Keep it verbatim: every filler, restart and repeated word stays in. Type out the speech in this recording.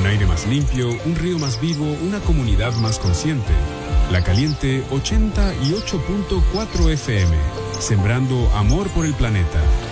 aire más limpio, un río más vivo, una comunidad más consciente. La Caliente ochenta y ocho punto cuatro F M, sembrando amor por el planeta.